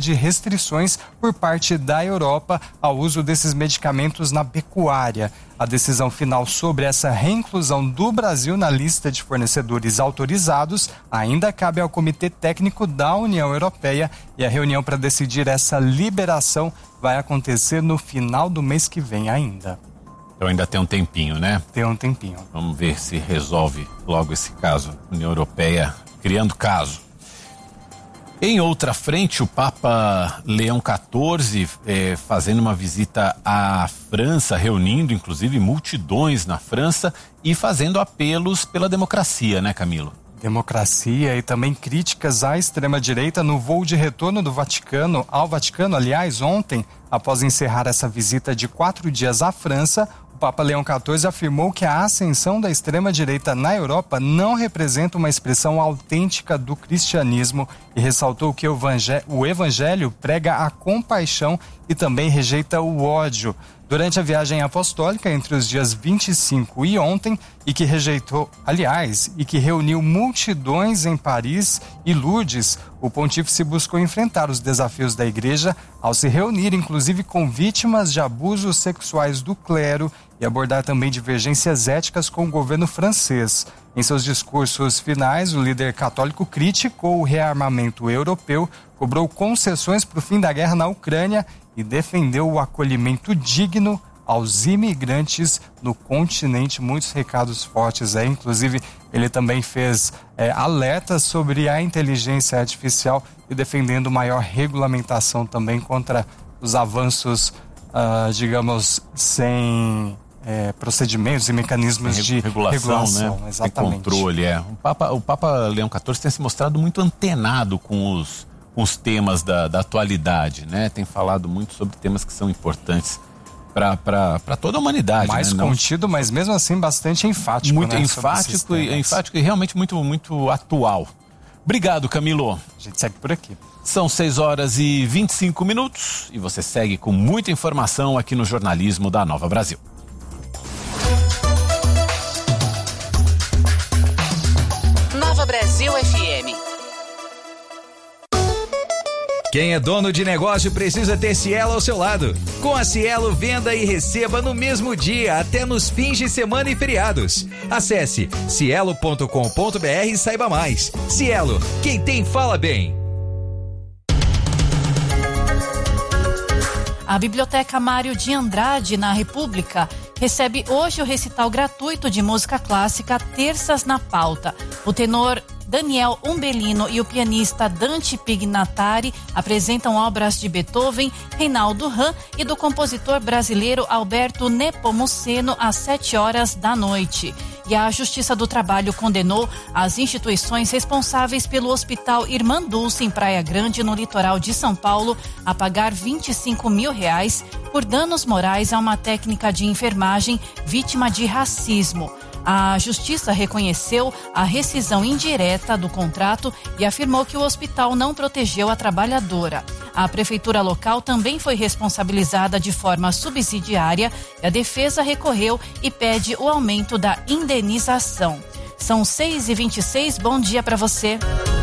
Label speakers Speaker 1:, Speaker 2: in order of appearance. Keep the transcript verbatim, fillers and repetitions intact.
Speaker 1: de restrições por parte da Europa ao uso desses medicamentos na pecuária. A decisão final sobre essa reinclusão do Brasil na lista de fornecedores autorizados ainda cabe ao Comitê Técnico da União Europeia e a reunião para decidir essa liberação vai acontecer no final do mês que vem ainda.
Speaker 2: Então ainda tem um tempinho, né?
Speaker 1: Tem um tempinho.
Speaker 2: Vamos ver se resolve logo esse caso. União Europeia criando caso. Em outra frente, o Papa Leão quatorze eh, fazendo uma visita à França, reunindo inclusive multidões na França e fazendo apelos pela democracia, né, Camilo?
Speaker 1: Democracia e também críticas à extrema-direita no voo de retorno do Vaticano, ao Vaticano, aliás, ontem, após encerrar essa visita de quatro dias à França, o Papa Leão quatorze afirmou que a ascensão da extrema-direita na Europa não representa uma expressão autêntica do cristianismo e ressaltou que o evangelho, o evangelho prega a compaixão e também rejeita o ódio. Durante a viagem apostólica entre os dias vinte e cinco e ontem, e que rejeitou, aliás, e que reuniu multidões em Paris e Lourdes, o pontífice buscou enfrentar os desafios da igreja ao se reunir, inclusive, com vítimas de abusos sexuais do clero e abordar também divergências éticas com o governo francês. Em seus discursos finais, o líder católico criticou o rearmamento europeu, cobrou concessões para o fim da guerra na Ucrânia e defendeu o acolhimento digno aos imigrantes no continente. Muitos recados fortes aí, inclusive ele também fez é, alertas sobre a inteligência artificial e defendendo maior regulamentação também contra os avanços, uh, digamos, sem é, procedimentos e mecanismos de regulação, regulação
Speaker 2: né?
Speaker 1: Exatamente.
Speaker 2: Tem controle, é. O Papa, o Papa Leão quatorze tem se mostrado muito antenado com os, com os temas da, da atualidade, né? Tem falado muito sobre temas que são importantes para toda a humanidade.
Speaker 1: Mais
Speaker 2: né?
Speaker 1: contido, Não... mas mesmo assim bastante enfático.
Speaker 2: Muito
Speaker 1: né?
Speaker 2: enfático, e, enfático e realmente muito, muito atual. Obrigado, Camilo.
Speaker 1: A gente segue por aqui.
Speaker 2: São seis horas e vinte e cinco minutos e você segue com muita informação aqui no Jornalismo da Nova Brasil.
Speaker 3: Nova Brasil F M.
Speaker 4: Quem é dono de negócio precisa ter Cielo ao seu lado. Com a Cielo, venda e receba no mesmo dia, até nos fins de semana e feriados. Acesse cielo ponto com ponto br e saiba mais. Cielo, quem tem fala bem.
Speaker 5: A Biblioteca Mário de Andrade, na República, recebe hoje o recital gratuito de música clássica Terças na Pauta. O tenor Daniel Umbelino e o pianista Dante Pignatari apresentam obras de Beethoven, Reinaldo Hahn e do compositor brasileiro Alberto Nepomuceno às sete horas da noite. E a Justiça do Trabalho condenou as instituições responsáveis pelo Hospital Irmã Dulce em Praia Grande, no litoral de São Paulo, a pagar vinte e cinco mil reais por danos morais a uma técnica de enfermagem vítima de racismo. A Justiça reconheceu a rescisão indireta do contrato e afirmou que o hospital não protegeu a trabalhadora. A prefeitura local também foi responsabilizada de forma subsidiária e a defesa recorreu e pede o aumento da indenização. São seis e vinte e seis, bom dia para você.